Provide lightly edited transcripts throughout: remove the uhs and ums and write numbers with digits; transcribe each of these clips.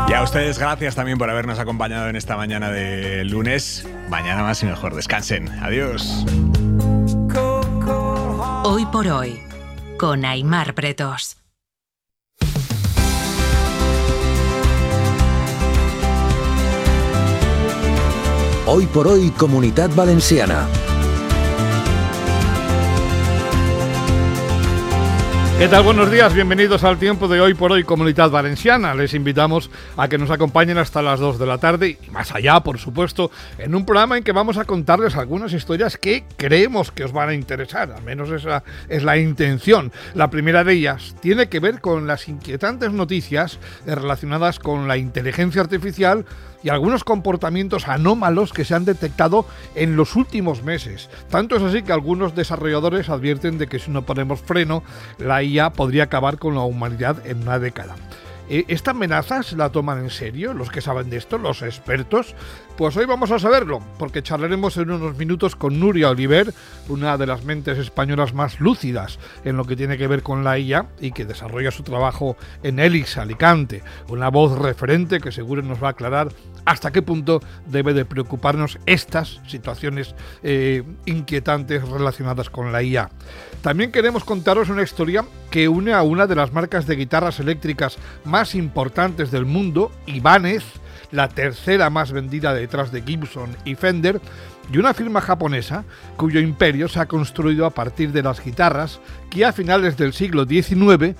Y a ustedes gracias también por habernos acompañado en esta mañana de lunes. Mañana más y mejor. Descansen. Adiós. Hoy por hoy, con Aimar Pretos. Hoy por hoy, Comunitat Valenciana. ¿Qué tal? Buenos días, bienvenidos al tiempo de Hoy por Hoy Comunitat Valenciana. Les invitamos a que nos acompañen hasta las 2 de la tarde y más allá, por supuesto, en un programa en que vamos a contarles algunas historias que creemos que os van a interesar, al menos esa es la intención. La primera de ellas tiene que ver con las inquietantes noticias relacionadas con la inteligencia artificial y algunos comportamientos anómalos que se han detectado en los últimos meses. Tanto es así que algunos desarrolladores advierten de que si no ponemos freno, la IA podría acabar con la humanidad en una década. ¿Esta amenaza se la toman en serio los que saben de esto, los expertos? Pues hoy vamos a saberlo, porque charlaremos en unos minutos con Núria Oliver, una de las mentes españolas más lúcidas en lo que tiene que ver con la IA y que desarrolla su trabajo en ELIX Alicante. Una voz referente que seguro nos va a aclarar hasta qué punto debe de preocuparnos estas situaciones inquietantes relacionadas con la IA. También queremos contaros una historia que une a una de las marcas de guitarras eléctricas más importantes del mundo, Ibanez, la tercera más vendida detrás de Gibson y Fender, y una firma japonesa cuyo imperio se ha construido a partir de las guitarras que a finales del siglo XIX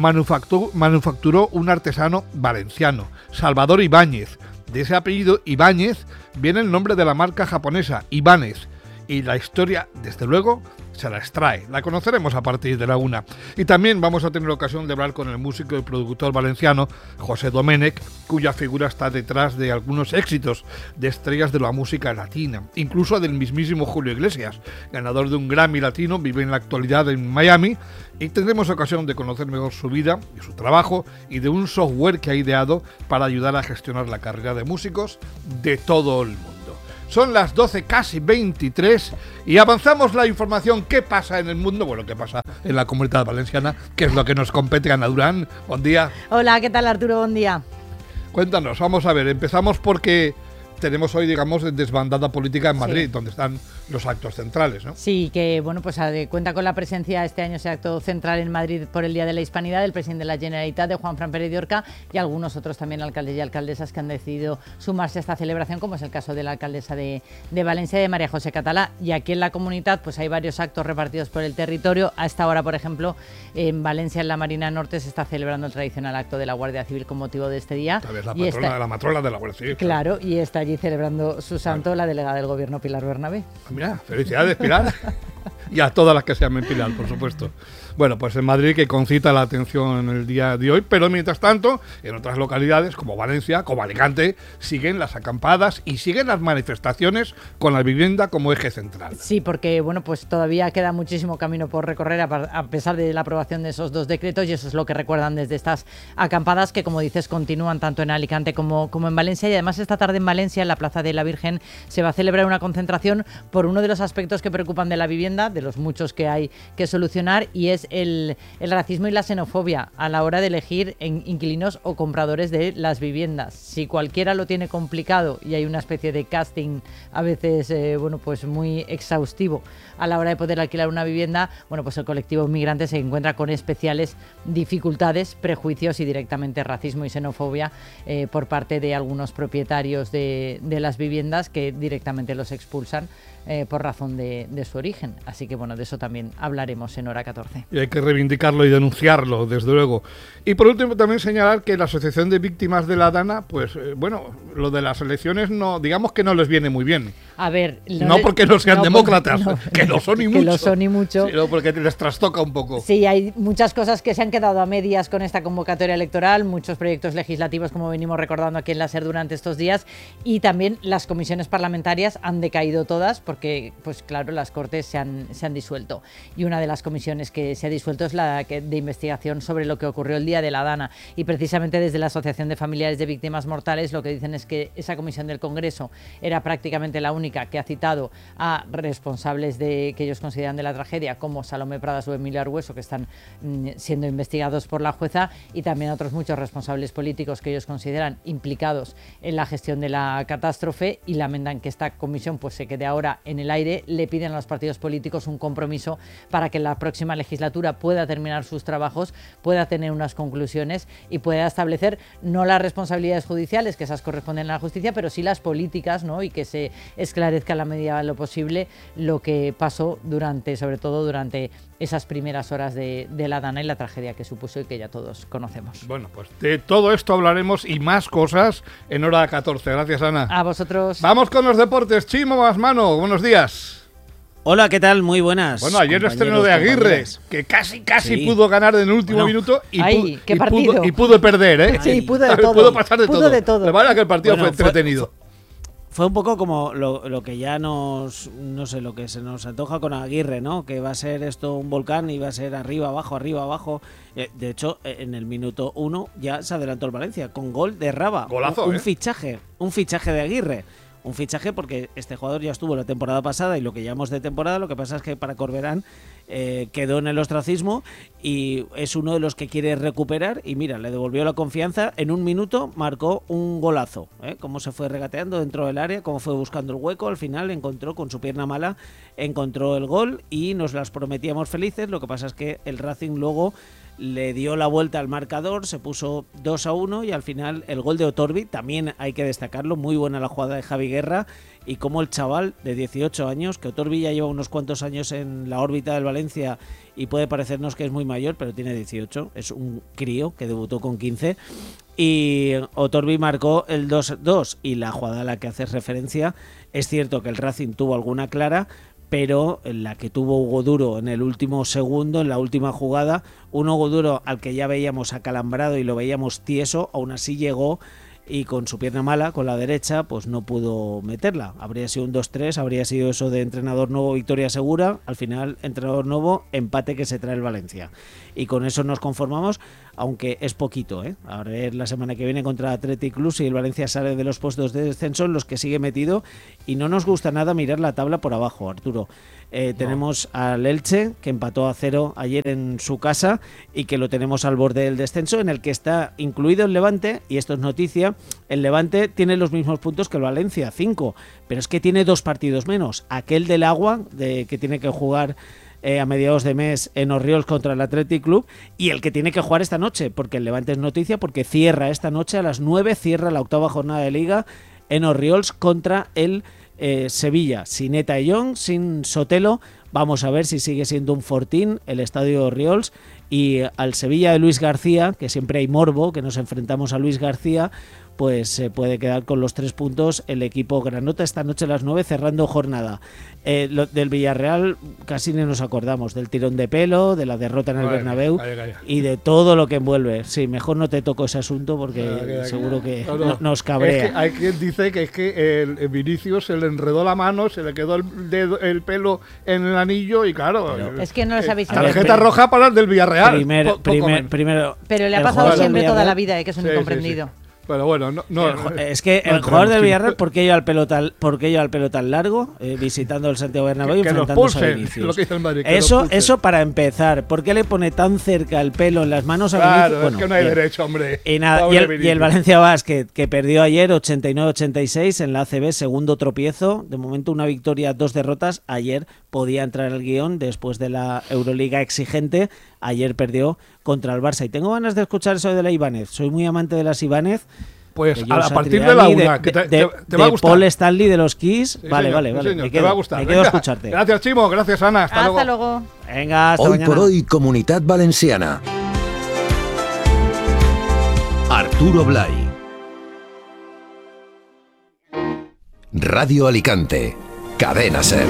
manufacturó un artesano valenciano, Salvador Ibáñez. De ese apellido Ibáñez viene el nombre de la marca japonesa, Ibanez, y la historia, desde luego, se la extrae. La conoceremos a partir de la 1. Y también vamos a tener ocasión de hablar con el músico y productor valenciano José Domènech, cuya figura está detrás de algunos éxitos de estrellas de la música latina, incluso del mismísimo Julio Iglesias, ganador de un Grammy latino, vive en la actualidad en Miami, y tendremos ocasión de conocer mejor su vida y su trabajo y de un software que ha ideado para ayudar a gestionar la carrera de músicos de todo el mundo. Son las 12, casi 23, y avanzamos la información. ¿Qué pasa en el mundo? Bueno, ¿qué pasa en la Comunitat Valenciana? ¿Qué es lo que nos compete? Ana Durán, buen día. Hola, ¿qué tal, Arturo? Buen día. Cuéntanos, vamos a ver, empezamos porque tenemos hoy, digamos, desbandada política en Madrid, sí, donde están los actos centrales, ¿no? Sí, que bueno, pues cuenta con la presencia este año ese acto central en Madrid por el Día de la Hispanidad del presidente de la Generalitat, de Juanfran Pérez de Orca, y algunos otros también alcaldes y alcaldesas que han decidido sumarse a esta celebración, como es el caso de la alcaldesa de Valencia, de María José Catalá. Y aquí en la Comunitat pues hay varios actos repartidos por el territorio. A esta hora, por ejemplo, en Valencia, en la Marina Norte, se está celebrando el tradicional acto de la Guardia Civil con motivo de este día. La matrona de la Guardia Civil. Claro, y está allí celebrando su santo, la delegada del Gobierno, Pilar Bernabé. Mira, felicidades, Pilar. Y a todas las que se llamen Pilar, por supuesto. Bueno, pues en Madrid, que concita la atención en el día de hoy, pero mientras tanto, en otras localidades como Valencia, como Alicante, siguen las acampadas y siguen las manifestaciones con la vivienda como eje central. Sí, porque bueno, pues todavía queda muchísimo camino por recorrer a pesar de la aprobación de esos dos decretos, y eso es lo que recuerdan desde estas acampadas que, como dices, continúan tanto en Alicante como en Valencia. Y además esta tarde en Valencia, en la Plaza de la Virgen, se va a celebrar una concentración por uno de los aspectos que preocupan de la vivienda, de los muchos que hay que solucionar, y es el racismo y la xenofobia a la hora de elegir inquilinos o compradores de las viviendas. Si cualquiera lo tiene complicado y hay una especie de casting a veces bueno, pues muy exhaustivo a la hora de poder alquilar una vivienda, bueno, pues el colectivo inmigrante se encuentra con especiales dificultades, prejuicios y directamente racismo y xenofobia por parte de algunos propietarios de las viviendas que directamente los expulsan por razón de su origen. Así que bueno, de eso también hablaremos en Hora 14. Y hay que reivindicarlo y denunciarlo, desde luego. Y por último también señalar que la Asociación de Víctimas de la Dana, pues bueno, lo de las elecciones no, digamos que no les viene muy bien. A ver, no porque no sean demócratas, que lo son y mucho. Que lo son y mucho. Sino porque les trastoca un poco. Sí, hay muchas cosas que se han quedado a medias con esta convocatoria electoral, muchos proyectos legislativos, como venimos recordando aquí en la SER durante estos días, y también las comisiones parlamentarias han decaído todas porque, pues claro, las Cortes se han disuelto. Y una de las comisiones que se ha disuelto es la de investigación sobre lo que ocurrió el día de la Dana. Y precisamente desde la Asociación de Familiares de Víctimas Mortales lo que dicen es que esa comisión del Congreso era prácticamente la única Crónica, que ha citado a responsables que ellos consideran de la tragedia, como Salomé Pradas o Emilio Argüeso, que están siendo investigados por la jueza, y también a otros muchos responsables políticos que ellos consideran implicados en la gestión de la catástrofe, y lamentan que esta comisión pues se quede ahora en el aire. Le piden a los partidos políticos un compromiso para que la próxima legislatura pueda terminar sus trabajos, pueda tener unas conclusiones y pueda establecer no las responsabilidades judiciales, que esas corresponden a la justicia, pero sí las políticas, ¿no? Y que se esclarezca en la medida de lo posible lo que pasó sobre todo durante esas primeras horas de la Dana y la tragedia que supuso y que ya todos conocemos. Bueno, pues de todo esto hablaremos y más cosas en hora 14. Gracias, Ana. A vosotros. Vamos con los deportes. Chimo Masmano, buenos días. Hola, ¿qué tal? Muy buenas. Bueno, ayer el estreno de Aguirre, que casi sí pudo ganar en el último minuto y, pudo perder, ¿eh? Sí, pudo de todo. Pudo pasar de todo. De todo. De manera que el partido fue entretenido. Fue un poco como lo que ya no sé, lo que se nos antoja con Aguirre, ¿no? Que va a ser esto un volcán y va a ser arriba, abajo. De hecho, en el minuto 1 ya se adelantó el Valencia con gol de Raba. Golazo, un fichaje de Aguirre. Un fichaje porque este jugador ya estuvo la temporada pasada y lo que llamamos de temporada, lo que pasa es que para Corberán quedó en el ostracismo y es uno de los que quiere recuperar y mira, le devolvió la confianza, en un minuto marcó un golazo, cómo se fue regateando dentro del área, cómo fue buscando el hueco, al final encontró con su pierna mala, encontró el gol y nos las prometíamos felices, lo que pasa es que el Racing luego le dio la vuelta al marcador, se puso 2-1 y al final el gol de Otorbi, también hay que destacarlo, muy buena la jugada de Javi Guerra y como el chaval de 18 años, que Otorbi ya lleva unos cuantos años en la órbita del Valencia y puede parecernos que es muy mayor, pero tiene 18, es un crío que debutó con 15 y Otorbi marcó el 2-2 y la jugada a la que haces referencia, es cierto que el Racing tuvo alguna clara, pero en la que tuvo Hugo Duro en el último segundo, en la última jugada, un Hugo Duro al que ya veíamos acalambrado y lo veíamos tieso, aún así llegó y con su pierna mala, con la derecha, pues no pudo meterla. Habría sido un 2-3, habría sido eso de entrenador nuevo, victoria segura. Al final, entrenador nuevo, empate que se trae el Valencia. Y con eso nos conformamos, aunque es poquito, ¿eh? A ver la semana que viene contra Athletic Club y el Valencia sale de los puestos de descenso en los que sigue metido y no nos gusta nada mirar la tabla por abajo, Arturo. Tenemos al Elche, que empató a 0 ayer en su casa y que lo tenemos al borde del descenso, en el que está incluido el Levante, y esto es noticia, el Levante tiene los mismos puntos que el Valencia, 5, pero es que tiene 2 partidos menos, aquel del Agua, que tiene que jugar a mediados de mes en Orriols contra el Athletic Club, y el que tiene que jugar esta noche, porque el Levante es noticia, porque cierra esta noche a las 9, cierra la 8ª jornada de Liga en Orriols contra el Sevilla, sin Eta Young, sin Sotelo. Vamos a ver si sigue siendo un fortín el estadio de Orriols, y al Sevilla de Luis García, que siempre hay morbo, que nos enfrentamos a Luis García, pues se puede quedar con los 3 puntos el equipo granota esta noche a las 9 cerrando jornada. Del Villarreal casi ni nos acordamos, del tirón de pelo, de la derrota en el Bernabéu y de todo lo que envuelve. Sí, mejor no te toco ese asunto porque seguro que nos cabrea. Es que hay quien dice que es que el Vinicius se le enredó la mano, se le quedó el pelo en el anillo y claro, es que no lo sabéis. Tarjeta roja para el del Villarreal. Primero, pero le ha pasado siempre toda la vida, que es un incomprendido. Sí. Pero bueno, es que el jugador del Villarreal, ¿por qué lleva el pelo tan largo visitando el Santiago Bernabéu y enfrentándose a Vinicius? Eso para empezar. ¿Por qué le pone tan cerca el pelo en las manos a Vinicius? Claro, es que no hay derecho, hombre. Y el Valencia Basket, que perdió ayer 89-86 en la ACB, segundo tropiezo. De momento una victoria, 2 derrotas. Ayer podía entrar al guión después de la Euroliga exigente. Ayer perdió contra el Barça. Y tengo ganas de escuchar eso de la Ibáñez. Soy muy amante de las Ibáñez. Pues a partir de la 1, que te va a gustar. Paul Stanley de los Kiss. Sí, vale. Señor, te va a gustar. Me quedo a escucharte. Gracias, Chimo. Gracias, Ana. Hasta luego. Venga, hasta mañana. Hoy por hoy, Comunidad Valenciana. Arturo Blay. Radio Alicante. Cadena SER.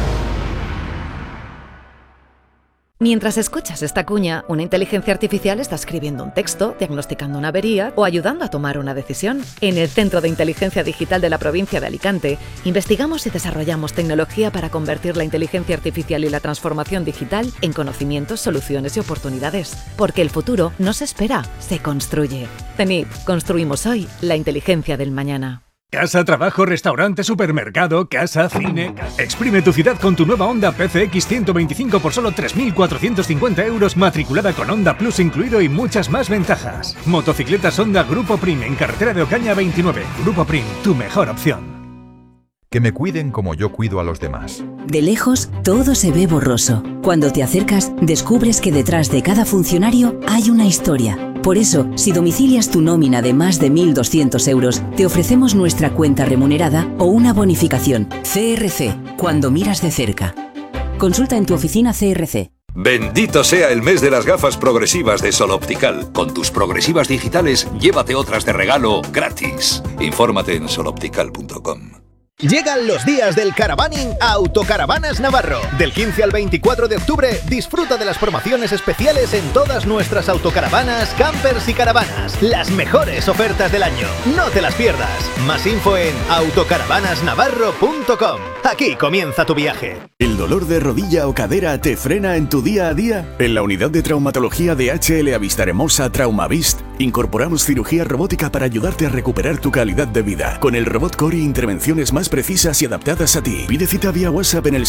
Mientras escuchas esta cuña, una inteligencia artificial está escribiendo un texto, diagnosticando una avería o ayudando a tomar una decisión. En el Centro de Inteligencia Digital de la provincia de Alicante, investigamos y desarrollamos tecnología para convertir la inteligencia artificial y la transformación digital en conocimientos, soluciones y oportunidades. Porque el futuro no se espera, se construye. CENIT, construimos hoy la inteligencia del mañana. Casa, trabajo, restaurante, supermercado, casa, cine... Exprime tu ciudad con tu nueva Honda PCX 125 por solo 3.450 euros, matriculada con Honda Plus incluido y muchas más ventajas. Motocicletas Honda Grupo Prim en carretera de Ocaña 29. Grupo Prim, tu mejor opción. Que me cuiden como yo cuido a los demás. De lejos, todo se ve borroso. Cuando te acercas, descubres que detrás de cada funcionario hay una historia. Por eso, si domicilias tu nómina de más de 1.200 euros, te ofrecemos nuestra cuenta remunerada o una bonificación. CRC, cuando miras de cerca. Consulta en tu oficina CRC. Bendito sea el mes de las gafas progresivas de Sol Optical. Con tus progresivas digitales, llévate otras de regalo gratis. Infórmate en soloptical.com. Llegan los días del caravaning a Autocaravanas Navarro. Del 15 al 24 de octubre, disfruta de las promociones especiales en todas nuestras autocaravanas, campers y caravanas. Las mejores ofertas del año. No te las pierdas. Más info en autocaravanasnavarro.com. Aquí comienza tu viaje. ¿El dolor de rodilla o cadera te frena en tu día a día? En la unidad de traumatología de HL Avistahermosa Traumavist incorporamos cirugía robótica para ayudarte a recuperar tu calidad de vida. Con el robot Cori, intervenciones más precisas y adaptadas a ti. Pide cita vía WhatsApp en el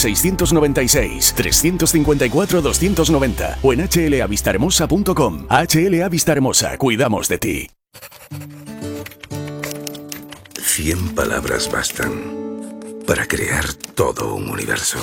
696-354-290 o en hlavistahermosa.com. HL Avistahermosa, cuidamos de ti. 100 palabras bastan para crear todo un universo.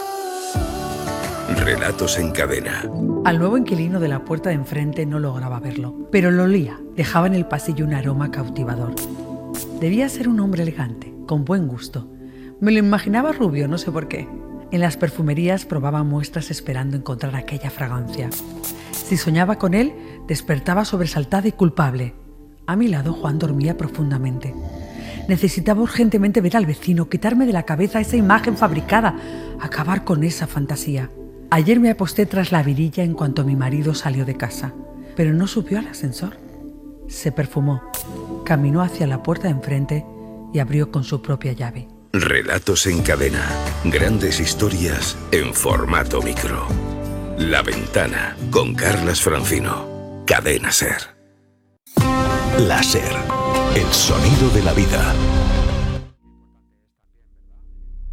Relatos en cadena. Al nuevo inquilino de la puerta de enfrente no lograba verlo, pero lo olía. Dejaba en el pasillo un aroma cautivador. Debía ser un hombre elegante, con buen gusto. Me lo imaginaba rubio, no sé por qué. En las perfumerías probaba muestras esperando encontrar aquella fragancia. Si soñaba con él, despertaba sobresaltada y culpable. A mi lado, Juan dormía profundamente. Necesitaba urgentemente ver al vecino, quitarme de la cabeza esa imagen fabricada, acabar con esa fantasía. Ayer me aposté tras la virilla en cuanto mi marido salió de casa, pero no subió al ascensor. Se perfumó, caminó hacia la puerta de enfrente y abrió con su propia llave. Relatos en cadena. Grandes historias en formato micro. La Ventana, con Carlas Francino. Cadena SER. La SER. El sonido de la vida.